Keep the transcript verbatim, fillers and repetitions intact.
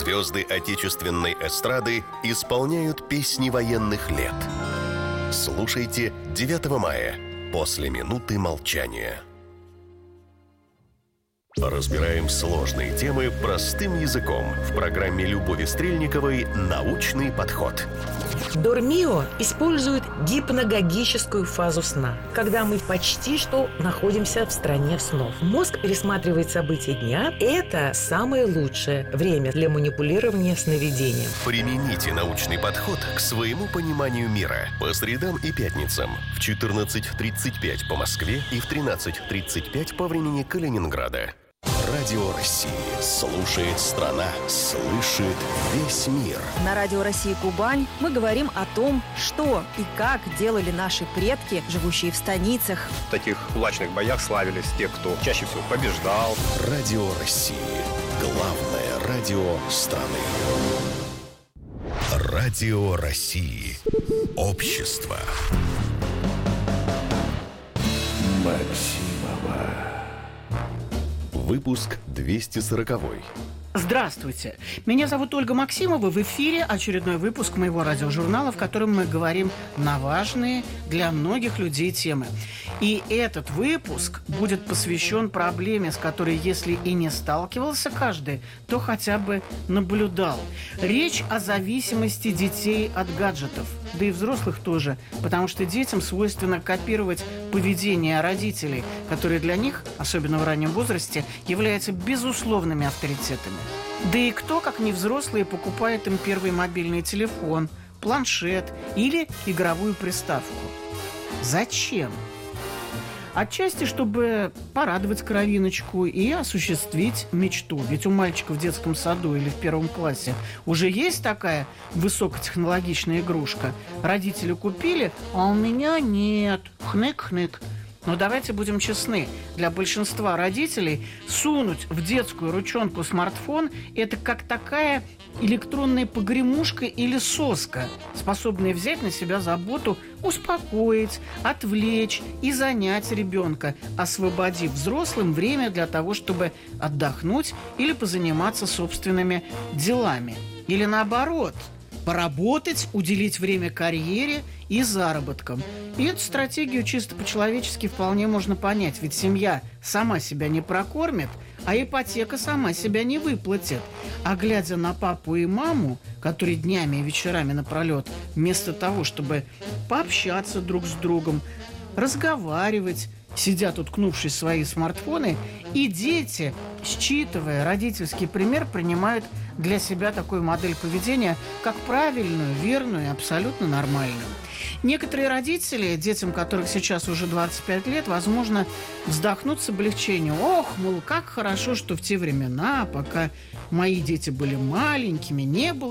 Звезды отечественной эстрады исполняют песни военных лет. Слушайте девятого мая после минуты молчания. Разбираем сложные темы простым языком в программе Любови Стрельниковой «Научный подход». Дормио использует гипногогическую фазу сна, когда мы почти что находимся в стране снов. Мозг пересматривает события дня. Это самое лучшее время для манипулирования сновидением. Примените научный подход к своему пониманию мира по средам и пятницам в четырнадцать тридцать пять по Москве и в тринадцать тридцать пять по времени Калининграда. Радио России слушает страна, слышит весь мир. На Радио России Кубань мы говорим о том, что и как делали наши предки, живущие в станицах. В таких кулачных боях славились те, кто чаще всего побеждал. Радио России. Главное радио страны. Радио России. Общество. Максимова. Выпуск двести сороковой. Здравствуйте. Меня зовут Ольга Максимова. В эфире очередной выпуск моего радиожурнала, в котором мы говорим на важные для многих людей темы. И этот выпуск будет посвящен проблеме, с которой, если и не сталкивался каждый, то хотя бы наблюдал. Речь о зависимости детей от гаджетов, да и взрослых тоже, потому что детям свойственно копировать поведение родителей, которые для них, особенно в раннем возрасте, являются безусловными авторитетами. Да и кто, как не взрослые, покупает им первый мобильный телефон, планшет или игровую приставку? Зачем? Отчасти, чтобы порадовать кровиночку и осуществить мечту. Ведь у мальчика в детском саду или в первом классе уже есть такая высокотехнологичная игрушка. Родители купили, а у меня нет. Хнык-хнык. Но давайте будем честны. Для большинства родителей сунуть в детскую ручонку смартфон – это как такая электронная погремушка или соска, способная взять на себя заботу, успокоить, отвлечь и занять ребенка, освободив взрослым время для того, чтобы отдохнуть или позаниматься собственными делами. Или наоборот – поработать, уделить время карьере и заработкам. И эту стратегию чисто по-человечески вполне можно понять, ведь семья сама себя не прокормит, а ипотека сама себя не выплатит. А глядя на папу и маму, которые днями и вечерами напролет, вместо того, чтобы пообщаться друг с другом, разговаривать, сидят, уткнувшись в свои смартфоны, и дети, считывая родительский пример, принимают для себя такую модель поведения как правильную, верную и абсолютно нормальную. Некоторые родители, детям которых сейчас уже двадцать пять лет, возможно, вздохнут с облегчением. Ох, мол, как хорошо, что в те времена, пока мои дети были маленькими, не было